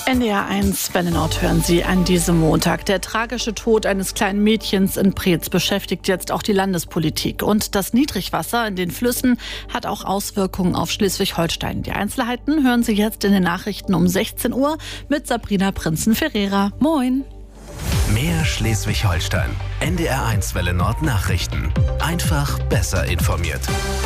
NDR 1 Welle Nord hören Sie an diesem Montag. Der tragische Tod eines kleinen Mädchens in Preetz beschäftigt jetzt auch die Landespolitik. Und das Niedrigwasser in den Flüssen hat auch Auswirkungen auf Schleswig-Holstein. Die Einzelheiten hören Sie jetzt in den Nachrichten um 16 Uhr mit Sabrina Prinzen-Ferreira. Moin! Mehr Schleswig-Holstein. NDR 1 Welle Nord Nachrichten. Einfach besser informiert.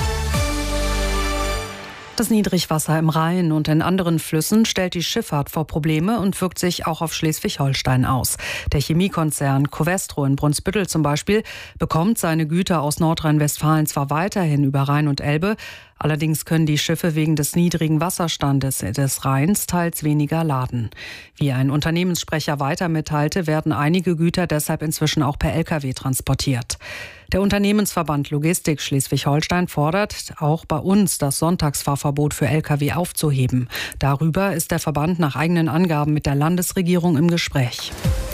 Das Niedrigwasser im Rhein und in anderen Flüssen stellt die Schifffahrt vor Probleme und wirkt sich auch auf Schleswig-Holstein aus. Der Chemiekonzern Covestro in Brunsbüttel zum Beispiel bekommt seine Güter aus Nordrhein-Westfalen zwar weiterhin über Rhein und Elbe, allerdings können die Schiffe wegen des niedrigen Wasserstandes des Rheins teils weniger laden. Wie ein Unternehmenssprecher weiter mitteilte, werden einige Güter deshalb inzwischen auch per Lkw transportiert. Der Unternehmensverband Logistik Schleswig-Holstein fordert auch bei uns, das Sonntagsfahrverbot für Lkw aufzuheben. Darüber ist der Verband nach eigenen Angaben mit der Landesregierung im Gespräch.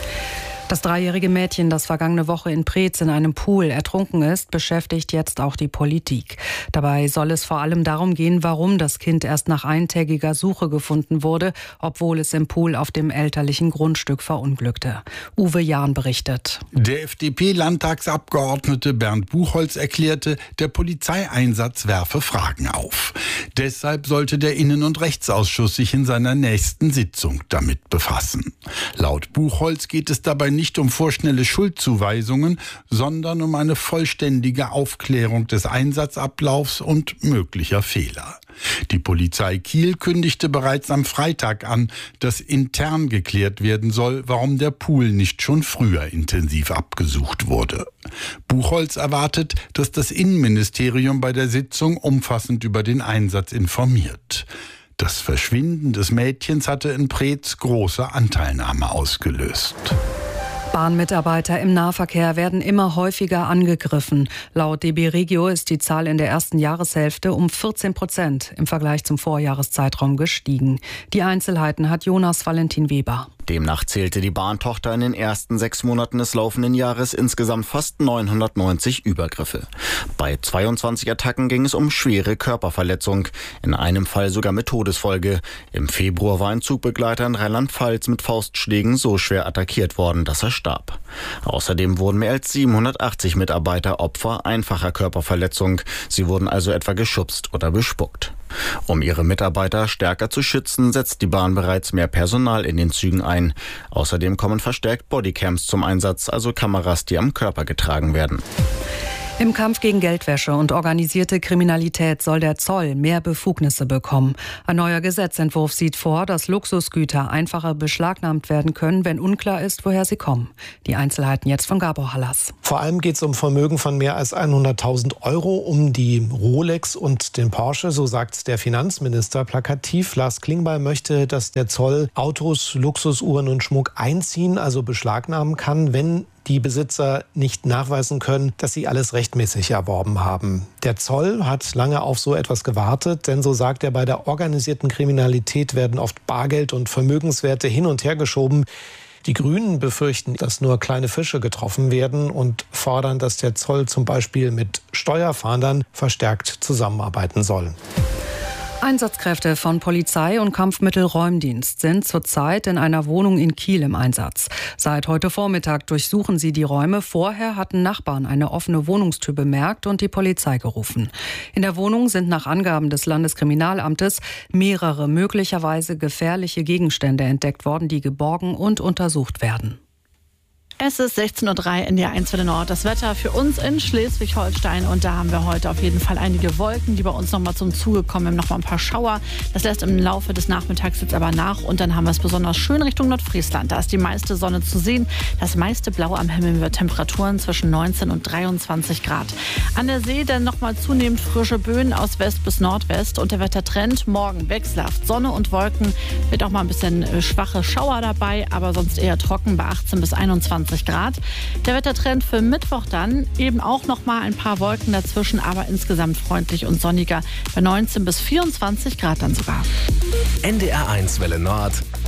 Das 3-jährige Mädchen, das vergangene Woche in Preetz in einem Pool ertrunken ist, beschäftigt jetzt auch die Politik. Dabei soll es vor allem darum gehen, warum das Kind erst nach eintägiger Suche gefunden wurde, obwohl es im Pool auf dem elterlichen Grundstück verunglückte. Uwe Jahn berichtet. Der FDP-Landtagsabgeordnete Bernd Buchholz erklärte, der Polizeieinsatz werfe Fragen auf. Deshalb sollte der Innen- und Rechtsausschuss sich in seiner nächsten Sitzung damit befassen. Laut Buchholz geht es dabei nicht um vorschnelle Schuldzuweisungen, sondern um eine vollständige Aufklärung des Einsatzablaufs und möglicher Fehler. Die Polizei Kiel kündigte bereits am Freitag an, dass intern geklärt werden soll, warum der Pool nicht schon früher intensiv abgesucht wurde. Buchholz erwartet, dass das Innenministerium bei der Sitzung umfassend über den Einsatz informiert. Das Verschwinden des Mädchens hatte in Preetz große Anteilnahme ausgelöst. Bahnmitarbeiter im Nahverkehr werden immer häufiger angegriffen. Laut DB Regio ist die Zahl in der ersten Jahreshälfte um 14% im Vergleich zum Vorjahreszeitraum gestiegen. Die Einzelheiten hat Jonas Valentin Weber. Demnach zählte die Bahntochter in den ersten 6 Monaten des laufenden Jahres insgesamt fast 990 Übergriffe. Bei 22 Attacken ging es um schwere Körperverletzung, in einem Fall sogar mit Todesfolge. Im Februar war ein Zugbegleiter in Rheinland-Pfalz mit Faustschlägen so schwer attackiert worden, dass er starb. Außerdem wurden mehr als 780 Mitarbeiter Opfer einfacher Körperverletzung. Sie wurden also etwa geschubst oder bespuckt. Um ihre Mitarbeiter stärker zu schützen, setzt die Bahn bereits mehr Personal in den Zügen ein. Außerdem kommen verstärkt Bodycams zum Einsatz, also Kameras, die am Körper getragen werden. Im Kampf gegen Geldwäsche und organisierte Kriminalität soll der Zoll mehr Befugnisse bekommen. Ein neuer Gesetzentwurf sieht vor, dass Luxusgüter einfacher beschlagnahmt werden können, wenn unklar ist, woher sie kommen. Die Einzelheiten jetzt von Gabor Hallas. Vor allem geht es um Vermögen von mehr als 100.000 Euro, um die Rolex und den Porsche, so sagt der Finanzminister plakativ. Lars Klingbeil möchte, dass der Zoll Autos, Luxusuhren und Schmuck einziehen, also beschlagnahmen kann, wenn die Besitzer nicht nachweisen können, dass sie alles rechtmäßig erworben haben. Der Zoll hat lange auf so etwas gewartet, denn so sagt er, bei der organisierten Kriminalität werden oft Bargeld und Vermögenswerte hin und her geschoben. Die Grünen befürchten, dass nur kleine Fische getroffen werden und fordern, dass der Zoll zum Beispiel mit Steuerfahndern verstärkt zusammenarbeiten soll. Einsatzkräfte von Polizei und Kampfmittelräumdienst sind zurzeit in einer Wohnung in Kiel im Einsatz. Seit heute Vormittag durchsuchen sie die Räume. Vorher hatten Nachbarn eine offene Wohnungstür bemerkt und die Polizei gerufen. In der Wohnung sind nach Angaben des Landeskriminalamtes mehrere möglicherweise gefährliche Gegenstände entdeckt worden, die geborgen und untersucht werden. Es ist 16:03 Uhr in der 1 Welle Nord. Das Wetter für uns in Schleswig-Holstein. Und da haben wir heute auf jeden Fall einige Wolken, die bei uns nochmal zum Zuge kommen. Wir haben nochmal ein paar Schauer. Das lässt im Laufe des Nachmittags jetzt aber nach. Und dann haben wir es besonders schön Richtung Nordfriesland. Da ist die meiste Sonne zu sehen. Das meiste Blau am Himmel mit Temperaturen zwischen 19 und 23 Grad. An der See dann nochmal zunehmend frische Böen aus West bis Nordwest. Und der Wettertrend morgen wechselhaft. Sonne und Wolken, wird auch mal ein bisschen schwache Schauer dabei. Aber sonst eher trocken bei 18 bis 21 Grad. Der Wettertrend für Mittwoch dann eben auch noch mal ein paar Wolken dazwischen, aber insgesamt freundlich und sonniger bei 19 bis 24 Grad dann sogar. NDR 1 Welle Nord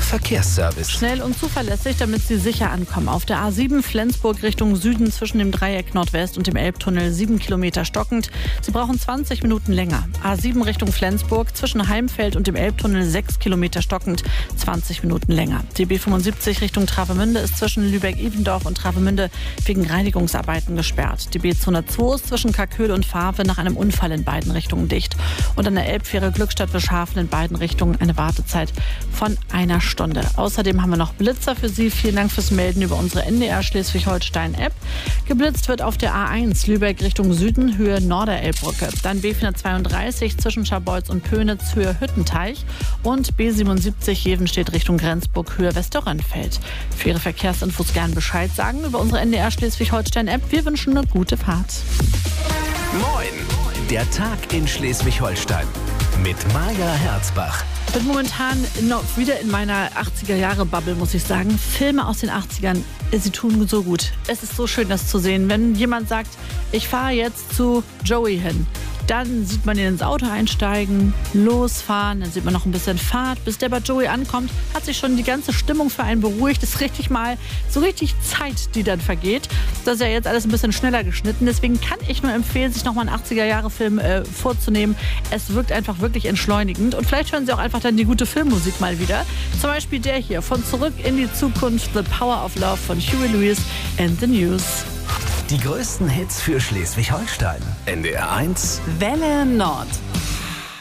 Verkehrsservice. Schnell und zuverlässig, damit Sie sicher ankommen. Auf der A7 Flensburg Richtung Süden zwischen dem Dreieck Nordwest und dem Elbtunnel 7 Kilometer stockend. Sie brauchen 20 Minuten länger. A7 Richtung Flensburg zwischen Heimfeld und dem Elbtunnel 6 Kilometer stockend, 20 Minuten länger. Die B75 Richtung Travemünde ist zwischen Lübeck-Ibendorf und Travemünde wegen Reinigungsarbeiten gesperrt. Die B202 ist zwischen Karköl und Fahrwe nach einem Unfall in beiden Richtungen dicht. Und an der Elbfähre Glückstadt-Wischhafen in beiden Richtungen eine Wartezeit von einer Stunde. Außerdem haben wir noch Blitzer für Sie. Vielen Dank fürs Melden über unsere NDR Schleswig-Holstein-App. Geblitzt wird auf der A1 Lübeck Richtung Süden, Höhe Norderelbbrücke. Dann B432 zwischen Scharbeutz und Pönitz, Höhe Hüttenteich. Und B77 Jevenstedt Richtung Grenzburg, Höhe Westerrönfeld. Für Ihre Verkehrsinfos gern Bescheid sagen über unsere NDR Schleswig-Holstein-App. Wir wünschen eine gute Fahrt. Moin, der Tag in Schleswig-Holstein mit Maja Herzbach. Ich bin momentan noch wieder in meiner 80er-Jahre-Bubble, muss ich sagen. Filme aus den 80ern, sie tun so gut. Es ist so schön, das zu sehen. Wenn jemand sagt, ich fahre jetzt zu Joey hin, dann sieht man ihn ins Auto einsteigen, losfahren, dann sieht man noch ein bisschen Fahrt. Bis der bei Joey ankommt, hat sich schon die ganze Stimmung für einen beruhigt. Das ist richtig Zeit, die dann vergeht. Das ist ja jetzt alles ein bisschen schneller geschnitten. Deswegen kann ich nur empfehlen, sich nochmal einen 80er-Jahre-Film vorzunehmen. Es wirkt einfach wirklich entschleunigend. Und vielleicht hören Sie auch einfach dann die gute Filmmusik mal wieder. Zum Beispiel der hier, von Zurück in die Zukunft, The Power of Love von Huey Lewis and the News. Die größten Hits für Schleswig-Holstein. NDR 1 Welle Nord.